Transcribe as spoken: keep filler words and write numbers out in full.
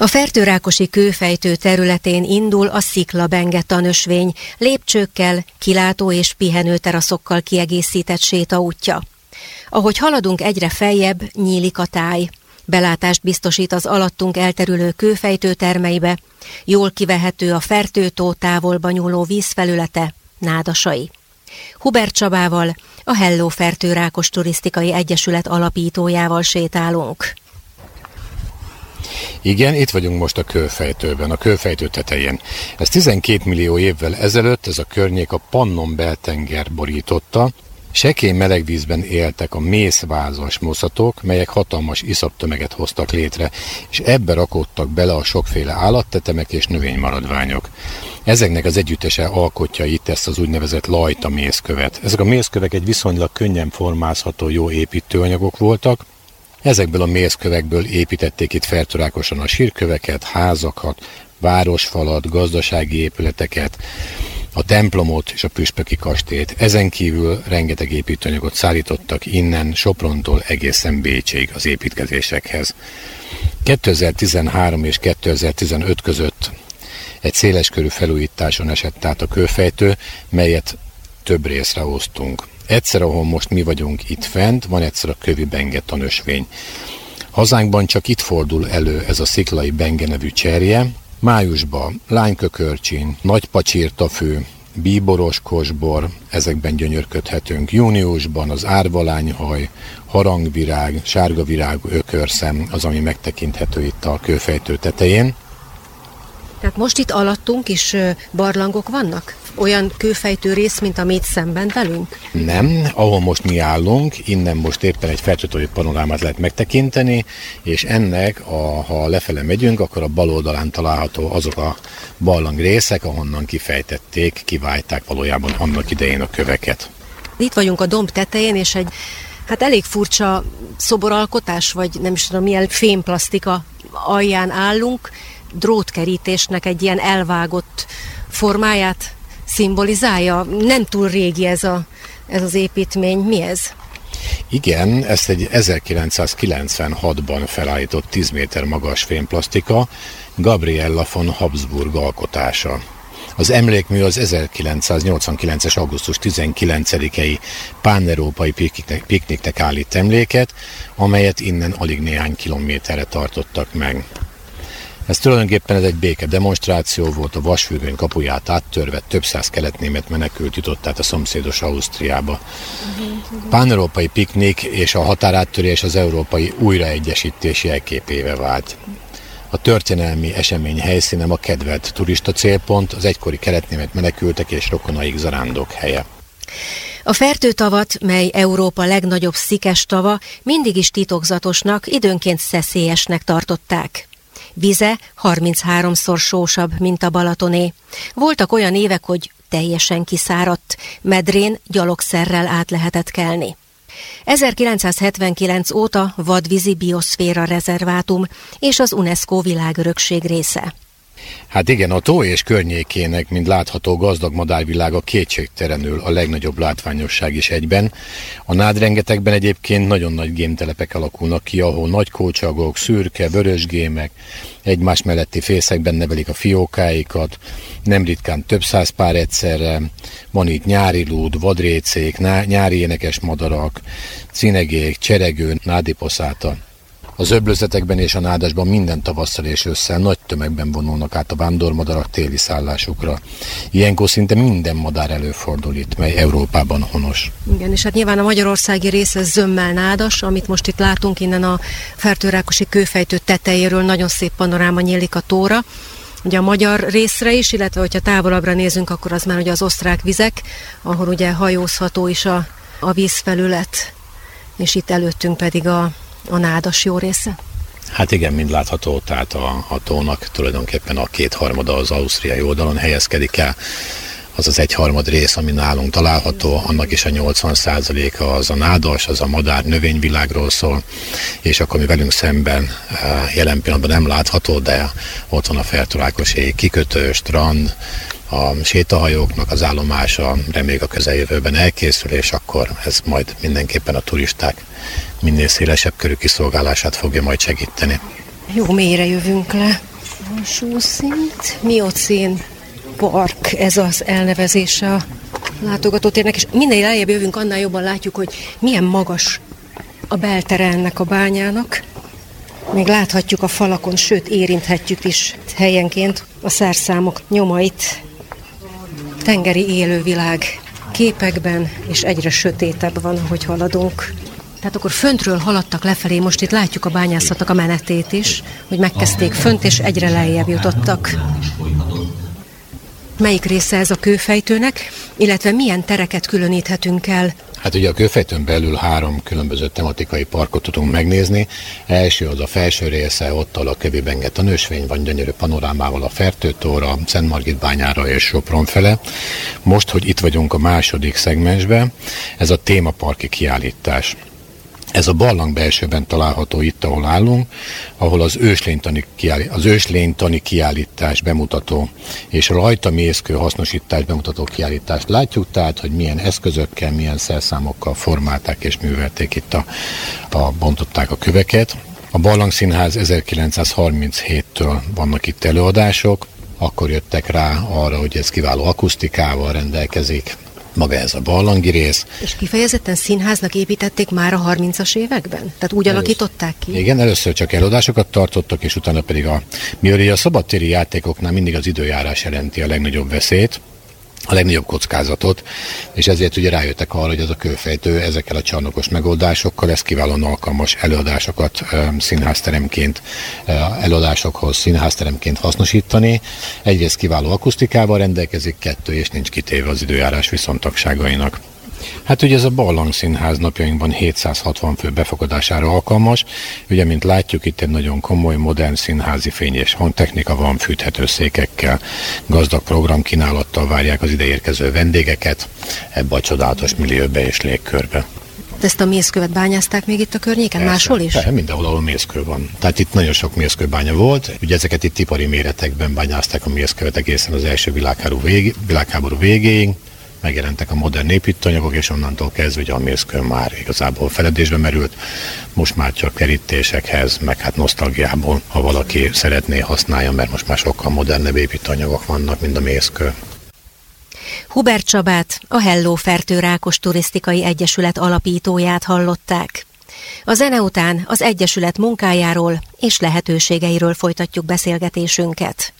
A Fertőrákosi kőfejtő területén indul a Szikla-Benge tanösvény, lépcsőkkel, kilátó és pihenő teraszokkal kiegészített sétaútja. Ahogy haladunk egyre feljebb, nyílik a táj. Belátást biztosít az alattunk elterülő kőfejtő termeibe, jól kivehető a Fertőtó távolba nyúló vízfelülete, nádasai. Hubert Csabával, a Hello Fertőrákos Turisztikai Egyesület alapítójával sétálunk. Igen, itt vagyunk most a kőfejtőben, a kőfejtő tetején. Ez tizenkét millió évvel ezelőtt ez a környék a Pannon-beltenger borította. Sekély melegvízben éltek a mészvázas moszatok, melyek hatalmas iszaptömeget hoztak létre, és ebbe rakódtak bele a sokféle állattetemek és növénymaradványok. Ezeknek az együttese alkotja itt ezt az úgynevezett lajta mészkövet. Ezek a mészkövek egy viszonylag könnyen formázható jó építőanyagok voltak. Ezekből a mészkövekből építették itt Fertőrákoson a sírköveket, házakat, városfalat, gazdasági épületeket, a templomot és a püspöki kastélyt. Ezen kívül rengeteg építőanyagot szállítottak innen Soprontól egészen Bécsig az építkezésekhez. kétezer-tizenhárom és kétezer-tizenöt között egy széleskörű felújításon esett át a kőfejtő, melyet több részre osztunk. Egyszer, ahol most mi vagyunk itt fent, van egyszer a Kövi-Benge tanösvény. Hazánkban csak itt fordul elő ez a sziklai benge nevű cserje. Májusban lánykökörcsin, nagypacsirtafű, bíboros kosbor, ezekben gyönyörködhetünk. Júniusban az árvalányhaj, harangvirág, sárgavirágú ökörszem az, ami megtekinthető itt a kőfejtő tetején. Tehát most itt alattunk is barlangok vannak? Olyan kőfejtő rész, mint amit szemben velünk? Nem, ahol most mi állunk, innen most éppen egy fertőtói panorámát lehet megtekinteni, és ennek, a, ha lefele megyünk, akkor a bal oldalán található azok a barlang részek, ahonnan kifejtették, kiválták valójában annak idején a köveket. Itt vagyunk a domb tetején, és egy hát elég furcsa szoboralkotás, vagy nem is tudom milyen fémplasztika alján állunk, drótkerítésnek egy ilyen elvágott formáját szimbolizálja. Nem túl régi ez, a, ez az építmény. Mi ez? Igen, ezt egy ezerkilencszázkilencvenhatban felállított tíz méter magas fémplasztika, Gabriella von Habsburg alkotása. Az emlékmű az ezerkilencszáznyolcvankilences. augusztus tizenkilencedikei pán-európai pikniknek, pikniknek állít emléket, amelyet innen alig néhány kilométerre tartottak meg. Ez tulajdonképpen ez egy béke demonstráció volt, a vasfüggöny kapuját áttörve több száz keletnémet menekült jutott át a szomszédos Ausztriába. Pán-európai piknik és a határáttörés az európai újraegyesítés jelképévé vált. A történelmi esemény helyszíne a kedvelt turista célpont, az egykori keletnémet menekültek és rokonaik zarándok helye. A Fertőtavat, mely Európa legnagyobb szikes tava, mindig is titokzatosnak, időnként szeszélyesnek tartották. Vize harmincháromszor sósabb, mint a Balatoné. Voltak olyan évek, hogy teljesen kiszáradt, medrén gyalogszerrel át lehetett kelni. ezerkilencszázhetvenkilenc óta vadvízi bioszféra rezervátum és az UNESCO világörökség része. Hát igen, a tó és környékének, mint látható, gazdag madárvilága kétségtelenül a legnagyobb látványosság is egyben. A nádrengetegben egyébként nagyon nagy gémtelepek alakulnak ki, ahol nagy kócsagok, szürke, vörösgémek egymás melletti fészekben nevelik a fiókáikat, nem ritkán több száz pár egyszerre, van itt nyári lúd, vadrécék, nyári énekes madarak, cinegék, cseregő, nádiposzáta. Az öblözetekben és a nádasban minden tavasszal és ősszel nagy tömegben vonulnak át a vándormadarak téli szállásukra. Ilyenkor szinte minden madár előfordul itt, mely Európában honos. Igen, és hát nyilván a magyarországi rész ez zömmel nádas, amit most itt látunk innen a Fertőrákosi kőfejtő tetejéről, nagyon szép panoráma nyílik a tóra. Ugye a magyar részre is, illetve hogyha távolabbra nézünk, akkor az már ugye az osztrák vizek, ahol ugye hajózható is a, a vízfelület, és itt előttünk pedig a a nádas jó része? Hát igen, mind látható, tehát a, a tónak tulajdonképpen a kétharmada az ausztriai oldalon helyezkedik el. Az az egyharmad rész, ami nálunk található, annak is a nyolcvan százaléka az a nádas, az a madár növényvilágról szól, és akkor mi velünk szemben jelen pillanatban nem látható, de ott van a Fertőrákosi kikötő, strand, a sétahajóknak az állomása, reméljük a közeljövőben elkészül, és akkor ez majd mindenképpen a turisták minél szélesebb körű kiszolgálását fogja majd segíteni. Jó, mélyre jövünk le. Alsószint, miocén park, ez az elnevezése a látogatótérnek, és minél eljebb jövünk, annál jobban látjuk, hogy milyen magas a beltere ennek a bányának. Még láthatjuk a falakon, sőt érinthetjük is helyenként a szerszámok nyomait. Tengeri élővilág képekben, és egyre sötétebb van, ahogy haladunk. Tehát akkor föntről haladtak lefelé, most itt látjuk a bányászatnak a menetét is, hogy megkezdték fönt, és egyre lejjebb jutottak. Melyik része ez a kőfejtőnek, illetve milyen tereket különíthetünk el? Hát ugye a kőfejtőn belül három különböző tematikai parkot tudunk megnézni. Első az a felső része, ott a Kövi Benge nősvény van, gyönyörű panorámával a Fertőtóra, Szent Margit bányára és Sopron fele. Most, hogy itt vagyunk a második szegmensben, ez a témaparki kiállítás. Ez a barlang belsőben található itt, ahol állunk, ahol az őslénytani, kiállít, az őslénytani kiállítás bemutató és rajta mészkő hasznosítás bemutató kiállítást látjuk, tehát, hogy milyen eszközökkel, milyen szerszámokkal formálták és művelték itt a, a bontották a köveket. A Barlang Színház ezerkilencszázharminchéttől vannak itt előadások, akkor jöttek rá arra, hogy ez kiváló akusztikával rendelkezik, maga ez a barlangi rész. És kifejezetten színháznak építették már a harmincas években? Tehát úgy először alakították ki? Igen, először csak előadásokat tartottak, és utána pedig a... Mivel a szabadtéri játékoknál mindig az időjárás jelenti a legnagyobb veszélyt, a legnagyobb kockázatot, és ezért ugye rájöttek arra, hogy ez a kőfejtő ezekkel a csarnokos megoldásokkal, ez kiválóan alkalmas előadásokat színházteremként, előadásokhoz színházteremként hasznosítani. Egyrészt kiváló akusztikával rendelkezik, kettő, és nincs kitéve az időjárás viszontagságainak. Hát ugye ez a Barlang Színház napjainkban hétszázhatvan fő befogadására alkalmas. Ugye, mint látjuk, itt egy nagyon komoly, modern színházi fény és hangtechnika van, fűthető székekkel, gazdag programkínálattal várják az ideérkező vendégeket ebbe a csodálatos millióbe és légkörbe. Ezt a mészkövet bányázták még itt a környéken, persze, máshol is? Persze, mindenhol, ahol mészkő van. Tehát itt nagyon sok mészkőbánya volt. Ugye ezeket itt ipari méretekben bányázták a mészkövet egészen az első világháború, vég, világháború végéig. Megjelentek a modern építőanyagok, és onnantól kezdve ugye a mészkő már igazából feledésbe merült. Most már csak kerítésekhez, meg hát nosztalgiából, ha valaki szeretné használja, mert most már sokkal modernebb építőanyagok vannak, mint a mészkő. Hubert Csabát, a Helló Fertő Rákos Turisztikai Egyesület alapítóját hallották. A zene után az Egyesület munkájáról és lehetőségeiről folytatjuk beszélgetésünket.